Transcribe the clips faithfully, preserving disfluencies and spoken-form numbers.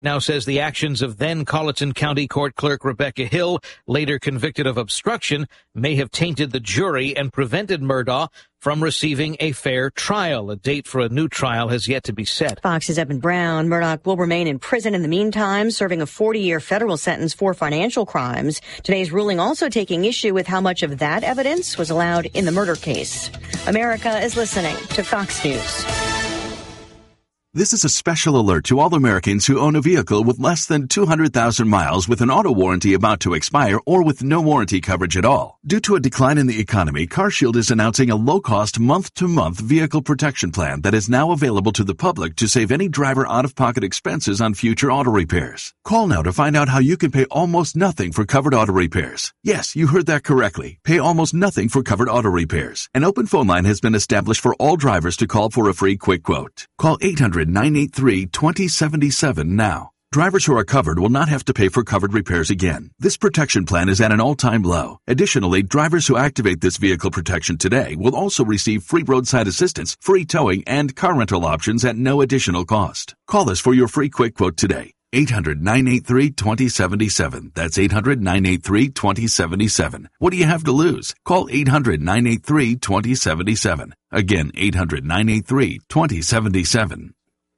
now says the actions of then Colleton County Court Clerk Rebecca Hill, later convicted of obstruction, may have tainted the jury and prevented Murdaugh from receiving a fair trial. A date for a new trial has yet to be set. Fox's Evan Brown. Murdaugh will remain in prison in the meantime, serving a forty-year federal sentence for financial crimes. Today's ruling also taking issue with how much of that evidence was allowed in the murder case. America is listening to Fox News. This is a special alert to all Americans who own a vehicle with less than two hundred thousand miles with an auto warranty about to expire or with no warranty coverage at all. Due to a decline in the economy, CarShield is announcing a low-cost month-to-month vehicle protection plan that is now available to the public to save any driver out-of-pocket expenses on future auto repairs. Call now to find out how you can pay almost nothing for covered auto repairs. Yes, you heard that correctly. Pay almost nothing for covered auto repairs. An open phone line has been established for all drivers to call for a free quick quote. Call eight hundred, nine eight three, two zero seven seven now. Drivers who are covered will not have to pay for covered repairs again. This protection plan is at an all-time low. Additionally, drivers who activate this vehicle protection today will also receive free roadside assistance, free towing, and car rental options at no additional cost. Call us for your free quick quote today. eight hundred, nine eight three, two zero seven seven. That's eight hundred, nine eight three, two zero seven seven. What do you have to lose? Call eight hundred, nine eight three, two zero seven seven. Again, eight hundred, nine eight three, two zero seven seven.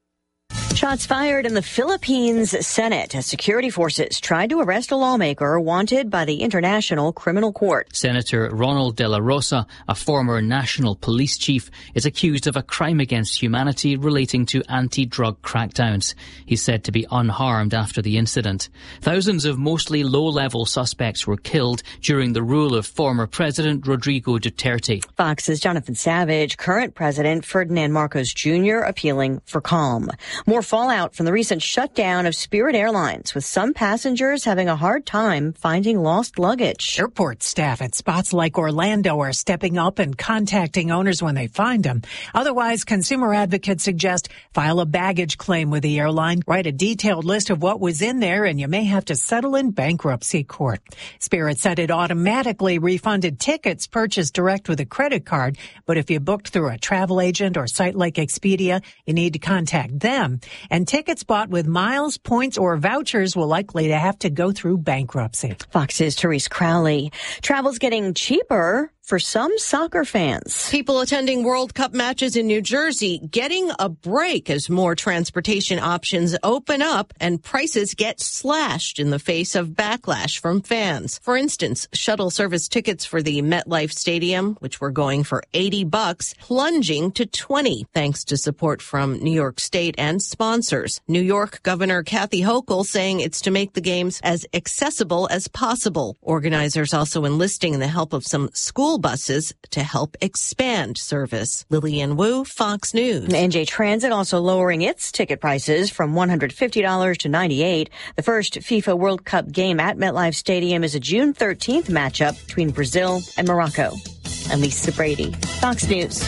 Shots fired in the Philippines Senate as security forces tried to arrest a lawmaker wanted by the International Criminal Court. Senator Ronald De La Rosa, a former national police chief, is accused of a crime against humanity relating to anti-drug crackdowns. He's said to be unharmed after the incident. Thousands of mostly low-level suspects were killed during the rule of former President Rodrigo Duterte. Fox's Jonathan Savage, current President Ferdinand Marcos Junior appealing for calm. More fallout from the recent shutdown of Spirit Airlines, with some passengers having a hard time finding lost luggage. Airport staff at spots like Orlando are stepping up and contacting owners when they find them. Otherwise, consumer advocates suggest file a baggage claim with the airline, write a detailed list of what was in there, and you may have to settle in bankruptcy court. Spirit said it automatically refunded tickets purchased direct with a credit card, but if you booked through a travel agent or site like Expedia, you need to contact them. And tickets bought with miles, points, or vouchers will likely to have to go through bankruptcy. Fox's Therese Crowley. Travel's getting cheaper for some soccer fans. People attending World Cup matches in New Jersey getting a break as more transportation options open up and prices get slashed in the face of backlash from fans. For instance, shuttle service tickets for the MetLife Stadium, which were going for eighty bucks, plunging to twenty, thanks to support from New York State and sponsors. New York Governor Kathy Hochul saying it's to make the games as accessible as possible. Organizers also enlisting the help of some school buses to help expand service. Lillian Wu, Fox News. N J Transit also lowering its ticket prices from one hundred fifty dollars to ninety-eight dollars. The first FIFA World Cup game at MetLife Stadium is a June thirteenth matchup between Brazil and Morocco. I'm Lisa Brady, Fox News.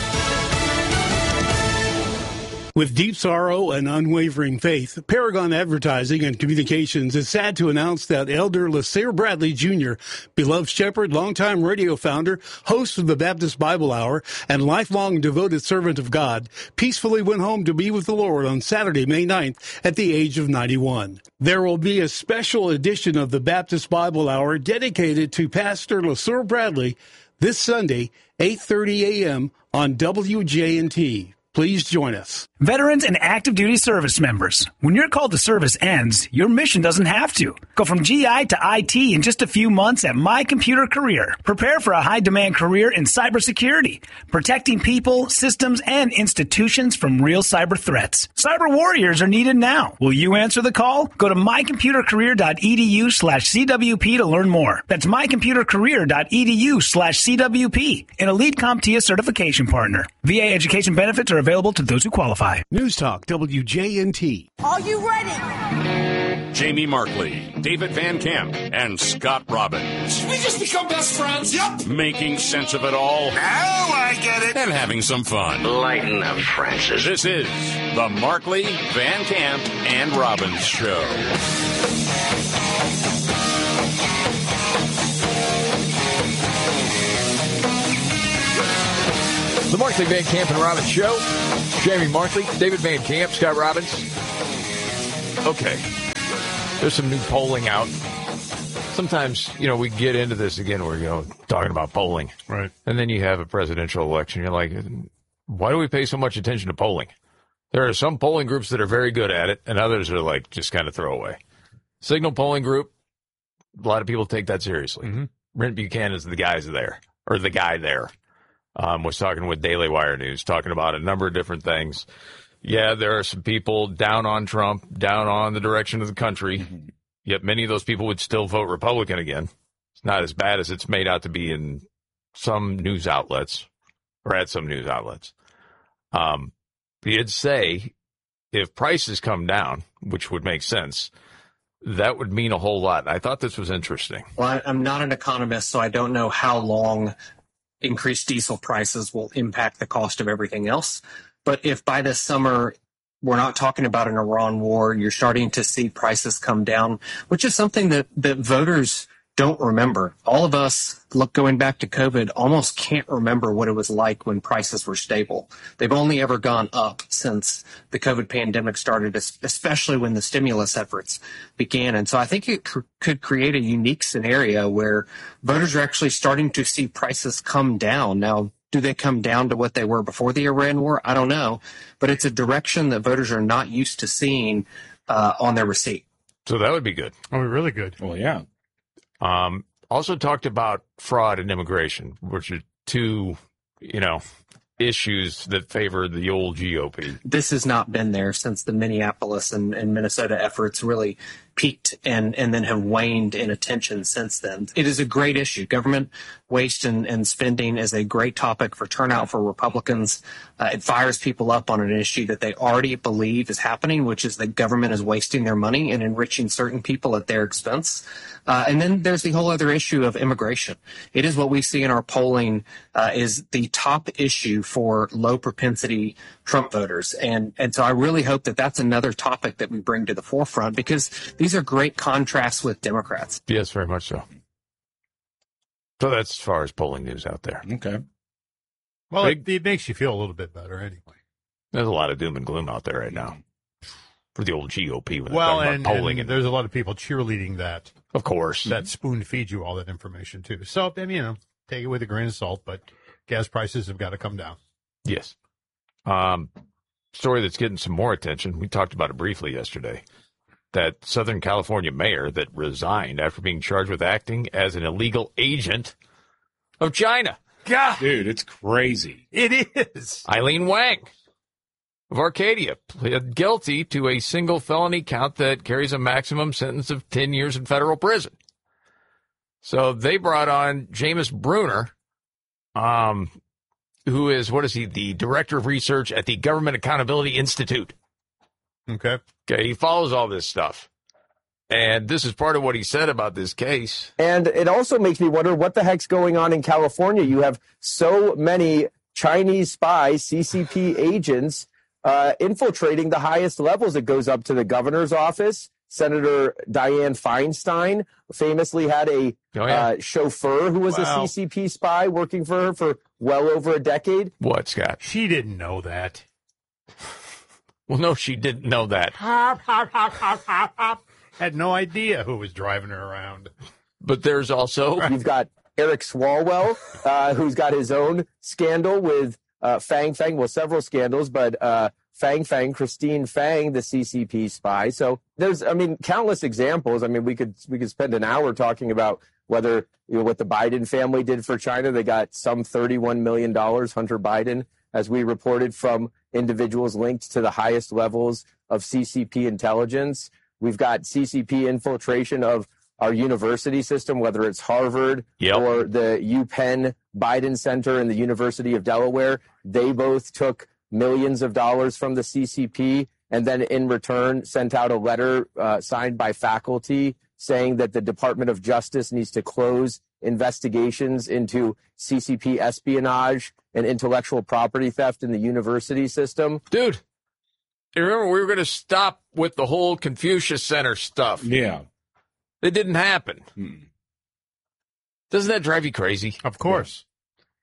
With deep sorrow and unwavering faith, Paragon Advertising and Communications is sad to announce that Elder LaSair Bradley Junior, beloved shepherd, longtime radio founder, host of the Baptist Bible Hour, and lifelong devoted servant of God, peacefully went home to be with the Lord on Saturday, May ninth, at the age of ninety-one. There will be a special edition of the Baptist Bible Hour dedicated to Pastor LaSair Bradley this Sunday, eight thirty a.m. on W J N T. Please join us. Veterans and active duty service members, when your call to service ends, your mission doesn't have to. Go from G I to I T in just a few months at My Computer Career. Prepare for a high-demand career in cybersecurity, protecting people, systems, and institutions from real cyber threats. Cyber warriors are needed now. Will you answer the call? Go to mycomputercareer.edu slash CWP to learn more. That's mycomputercareer.edu slash CWP, an Elite CompTIA certification partner. V A education benefits are available to those who qualify. News Talk W J N T. Are you ready? Jamie Markley, David Van Camp, and Scott Robbins. Did we just become best friends? Yep. Making sense of it all. Now I get it. And having some fun. Lighten up, Francis. This is the Markley, Van Camp, and Robbins Show. The Markley, Van Camp, and Robbins Show. Jamie Markley, David Van Camp, Scott Robbins. Okay. There's some new polling out. Sometimes, you know, we get into this again where, you know, talking about polling. Right. And then you have a presidential election. You're like, why do we pay so much attention to polling? There are some polling groups that are very good at it, and others are like just kind of throwaway. Signal polling group, a lot of people take that seriously. Mm-hmm. Brent Buchanan is the guys there, or the guy there. Um, was talking with Daily Wire News, talking about a number of different things. Yeah, there are some people down on Trump, down on the direction of the country, mm-hmm. yet many of those people would still vote Republican again. It's not as bad as it's made out to be in some news outlets, or at some news outlets. Um, he did say if prices come down, which would make sense, that would mean a whole lot. I thought this was interesting. Well, I, I'm not an economist, so I don't know how long increased diesel prices will impact the cost of everything else. But if by this summer we're not talking about an Iran war, you're starting to see prices come down, which is something that, that voters don't remember. All of us, look, going back to COVID, almost can't remember what it was like when prices were stable. They've only ever gone up since the COVID pandemic started, especially when the stimulus efforts began. And so I think it cr- could create a unique scenario where voters are actually starting to see prices come down. Now, do they come down to what they were before the Iran war? I don't know. But it's a direction that voters are not used to seeing uh, on their receipt. So that would be good. Oh, really good. Well, yeah. Um, also talked about fraud and immigration, which are two, you know, issues that favor the old G O P. This has not been there since the Minneapolis and, and Minnesota efforts really peaked and, and then have waned in attention since then. It is a great issue. Government waste and, and spending is a great topic for turnout for Republicans. Uh, it fires people up on an issue that they already believe is happening, which is that government is wasting their money and enriching certain people at their expense. Uh, and then there's the whole other issue of immigration. It is what we see in our polling uh, is the top issue for low propensity Trump voters. And, and so I really hope that that's another topic that we bring to the forefront, because these are great contrasts with Democrats. Yes, very much so. So that's as far as polling news out there. Okay. Well, Big, it, it makes you feel a little bit better anyway. There's a lot of doom and gloom out there right now for the old G O P. When well, about and, polling and there's a lot of people cheerleading that. Of course. That spoon feeds you all that information, too. So, I mean, you know, take it with a grain of salt, but gas prices have got to come down. Yes. Um, story that's getting some more attention. We talked about it briefly yesterday. That Southern California mayor that resigned after being charged with acting as an illegal agent of China. God, dude, it's crazy. It is. Eileen Wang of Arcadia pled guilty to a single felony count that carries a maximum sentence of ten years in federal prison. So they brought on James Bruner, um, who is, what is he, the director of research at the Government Accountability Institute. Okay. Okay, he follows all this stuff. And this is part of what he said about this case. And it also makes me wonder what the heck's going on in California. You have so many Chinese spies, C C P agents, uh, infiltrating the highest levels. It goes up to the governor's office. Senator Dianne Feinstein famously had a oh, yeah. uh, chauffeur who was wow. a C C P spy working for her for well over a decade. What, Scott? She didn't know that. Well, no, she didn't know that. Had no idea who was driving her around. But there's also... You've got Eric Swalwell, uh, who's got his own scandal with uh, Fang Fang. Well, several scandals, but uh, Fang Fang, Christine Fang, the C C P spy. So there's, I mean, countless examples. I mean, we could we could spend an hour talking about whether, you know, what the Biden family did for China. They got some thirty-one million dollars, Hunter Biden, as we reported, from individuals linked to the highest levels of C C P intelligence. We've got C C P infiltration of our university system, whether it's Harvard yep. or the UPenn Biden Center and the University of Delaware. They both took millions of dollars from the C C P and then in return sent out a letter uh, signed by faculty saying that the Department of Justice needs to close investigations into C C P espionage and intellectual property theft in the university system. Dude, you remember we were going to stop with the whole Confucius Center stuff. Yeah. It didn't happen. Hmm. Doesn't that drive you crazy? Of course.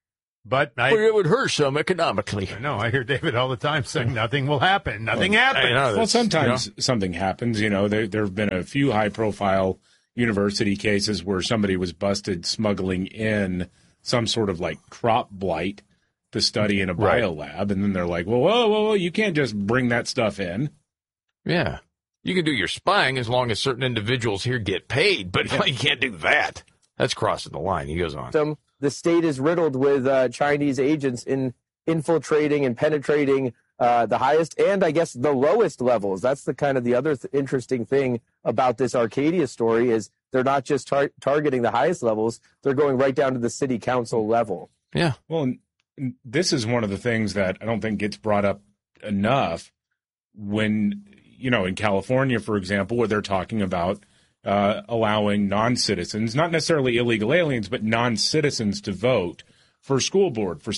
But I, but it would hurt some economically. I know. I hear David all the time saying nothing will happen. Nothing well, happens. Know, well, sometimes you know? something happens. You know, there there have been a few high-profile university cases where somebody was busted smuggling in some sort of like crop blight to study in a right. biolab, and then they're like, "Well, whoa, whoa, whoa! You can't just bring that stuff in." Yeah, you can do your spying as long as certain individuals here get paid, but yeah. you can't do that. That's crossing the line. He goes on. Um, the state is riddled with uh, Chinese agents in infiltrating and penetrating uh, the highest and I guess the lowest levels. That's the kind of the other th- interesting thing about this Arcadia story is they're not just tar- targeting the highest levels. They're going right down to the city council level. Yeah. Well, this is one of the things that I don't think gets brought up enough when, you know, in California, for example, where they're talking about Uh, allowing non-citizens, not necessarily illegal aliens, but non-citizens to vote for school board, for